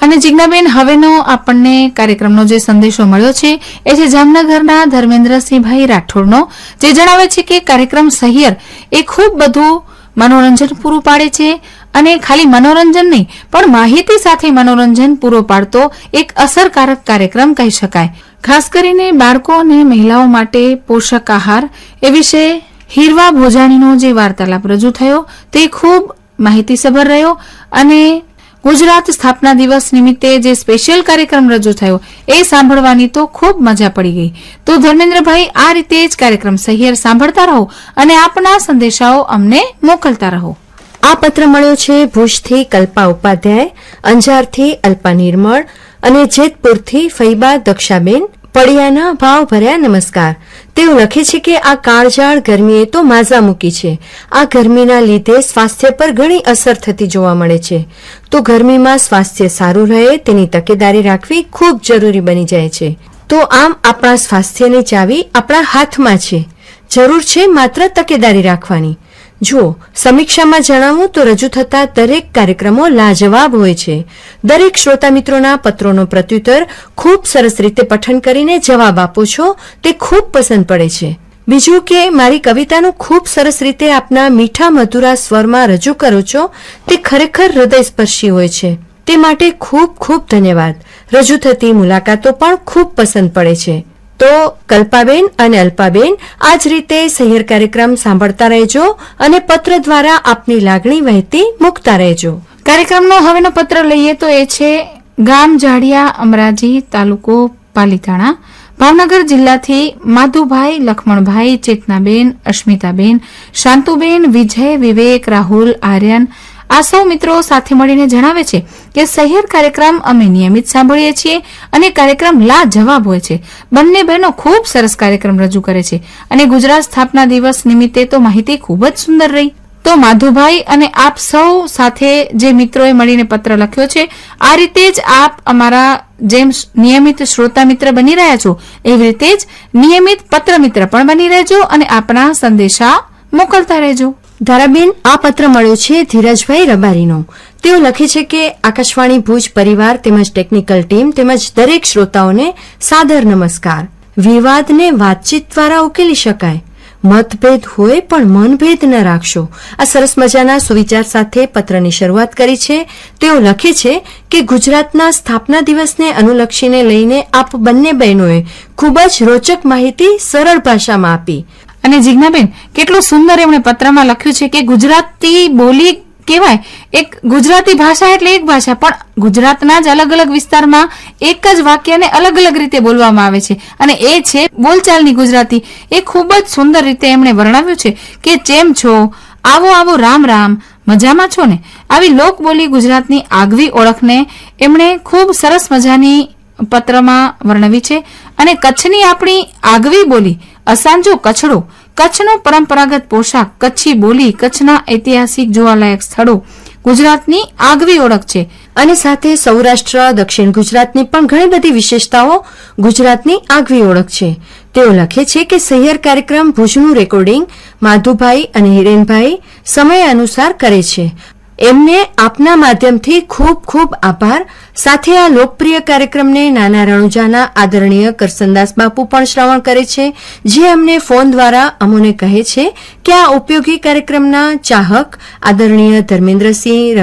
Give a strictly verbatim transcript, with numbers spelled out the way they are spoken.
અને જીજ્ઞાબેન, હવેનો આપણને કાર્યક્રમનો જે સંદેશો મળ્યો છે એ છે જામનગરના ધર્મેન્દ્રસિંહભાઈ રાઠોડનો, જે જણાવે છે કે કાર્યક્રમ સહિયર એ ખૂબ બધું મનોરંજન પૂરું પાડે છે અને ખાલી મનોરંજન નહીં પણ માહિતી સાથે મનોરંજન પૂરો પાડતો એક અસરકારક કાર્યક્રમ કહી શકાય. ખાસ કરીને બાળકો અને મહિલાઓ માટે પોષક આહાર એ વિશે હીરવા ભોજાણીનો જે વાર્તાલાપ રજૂ થયો તે ખૂબ માહિતીસભર રહ્યો અને ગુજરાત સ્થાપના દિવસ નિમિત્તે જે સ્પેશિયલ કાર્યક્રમ રજૂ થયો એ સાંભળવાની તો ખૂબ મજા પડી ગઈ. તો ધર્મેન્દ્રભાઈ, આ રીતે જ કાર્યક્રમ સહિયર સાંભળતા રહો અને આપના સંદેશાઓ અમને મોકલતા રહો. આ પત્ર મળ્યો છે ભુજથી કલ્પા ઉપાધ્યાય, અંજારથી અલ્પા નિર્મળ અને જેતપુરથી ફૈબા દક્ષાબેન. પડિયાના ભાવભર્યા નમસ્કાર. તેઓ લખે છે કે આ કાળઝાળ ગરમીએ તો માઝા મૂકી છે. આ ગરમીના લીધે સ્વાસ્થ્ય પર ઘણી અસર થતી જોવા મળે છે. તો ગરમીમાં સ્વાસ્થ્ય સારું રહે તેની તકેદારી રાખવી ખૂબ જરૂરી બની જાય છે. તો આમ આપણા સ્વાસ્થ્યની ચાવી આપણા હાથમાં છે. જરૂર છે માત્ર તકેદારી રાખવાની. જુઓ, સમીક્ષામાં જણાવું તો રજૂ થતા દરેક કાર્યક્રમો લાજવાબ હોય છે. દરેક શ્રોતા મિત્રોના પત્રોનો પ્રત્યુત્તર ખૂબ સરસ રીતે પઠન કરીને જવાબ આપો છો તે ખૂબ પસંદ પડે છે. બીજું કે મારી કવિતાનું ખૂબ સરસ રીતે આપના મીઠા મધુરા સ્વરમાં રજૂ કરો છો તે ખરેખર હૃદયસ્પર્શી હોય છે. તે માટે ખૂબ ખૂબ ધન્યવાદ. રજૂ થતી મુલાકાતો પણ ખૂબ પસંદ પડે છે. તો કલ્પાબેન અને અલ્પાબેન, આ જ રીતે સહિયર કાર્યક્રમ સાંભળતા રહેજો અને પત્ર દ્વારા આપની લાગણી વહેતી મૂકતા રહેજો. કાર્યક્રમનો હવેનો પત્ર લઈએ તો એ છે ગામ જાડિયા, અમરાજી, તાલુકો પાલીતાણા, ભાવનગર જિલ્લાથી માધુભાઈ, લખમણભાઈ, ચેતનાબેન, અસ્મિતાબેન, શાંતુબેન, વિજય, વિવેક, રાહુલ, આર્યન આ સૌ મિત્રો સાથે મળીને જણાવે છે કે સહિયર કાર્યક્રમ અમે નિયમિત સાંભળીએ છીએ અને કાર્યક્રમ લાજવાબ હોય છે. બંને બહેનો ખૂબ સરસ કાર્યક્રમ રજૂ કરે છે અને ગુજરાત સ્થાપના દિવસ નિમિત્તે તો માહિતી ખૂબ જ સુંદર રહી. તો માધુભાઈ અને આપ સૌ સાથે જે મિત્રોએ મળીને પત્ર લખ્યો છે, આ રીતે જ આપ અમારા જેમ નિયમિત શ્રોતા મિત્ર બની રહ્યા છો એવી રીતે જ નિયમિત પત્ર મિત્ર પણ બની રહેજો અને આપના સંદેશા મોકલતા રહેજો. ધારાબેન, આ પત્ર મળ્યો છે ધીરજભાઈ રબારીનો. તેઓ લખે છે કે આકાશવાણી ભુજ પરિવાર તેમજ ટેકનિકલ ટીમ તેમજ દરેક શ્રોતાઓને સાદર નમસ્કાર. વિવાદને વાતચીત દ્વારા ઉકેલી શકાય. મતભેદ હોય પણ મનભેદ ન રાખશો. આ સરસ મજાના સુવિચાર સાથે પત્રની શરૂઆત કરી છે. તેઓ લખે છે કે ગુજરાતના સ્થાપના દિવસને અનુલક્ષીને લઈને આપ બંને બહેનોએ ખૂબ જ રોચક માહિતી સરળ ભાષામાં આપી. અને જીજ્ઞાબેન, કેટલું સુંદર એમણે પત્રમાં લખ્યું છે કે ગુજરાતી બોલી કહેવાય, એક ગુજરાતી ભાષા એટલે એક ભાષા, પણ ગુજરાતના જ અલગ અલગ વિસ્તારમાં એક જ વાક્યને અલગ અલગ રીતે બોલવામાં આવે છે અને એ છે બોલચાલની ગુજરાતી. એ ખૂબ જ સુંદર રીતે એમણે વર્ણવ્યું છે કે જેમ છો, આવો આવો, રામ રામ, મજામાં છો ને. આવી લોકબોલી ગુજરાતની આગવી ઓળખને એમણે ખૂબ સરસ મજાની પત્રમાં વર્ણવી છે. અને કચ્છની આપણી આગવી બોલી અસાંજો કચ્છડો, કચ્છનો પરંપરાગત પોશાક, કચ્છી બોલી, કચ્છના ઐતિહાસિક જોવાલાયક સ્થળો ગુજરાતની આગવી ઓળખ છે. અને સાથે સૌરાષ્ટ્ર, દક્ષિણ ગુજરાતની પણ ઘણી બધી વિશેષતાઓ ગુજરાતની આગવી ઓળખ છે. તેઓ લખે છે કે સહિયર કાર્યક્રમ ભુજનું રેકોર્ડિંગ માધુભાઈ અને હિરેનભાઈ સમય અનુસાર કરે છે. એમને આપના માધ્યમથી ખૂબ ખૂબ આભાર. સાથે આ લોકપ્રિય કાર્યક્રમને નાના રણુજાના આદરણીય કરસનદાસ બાપુ પણ શ્રવણ કરે છે, જે અમને ફોન દ્વારા અમોને કહે છે કે આ ઉપયોગી કાર્યક્રમના ચાહક આદરણીય ધર્મેન્દ્રસિંહ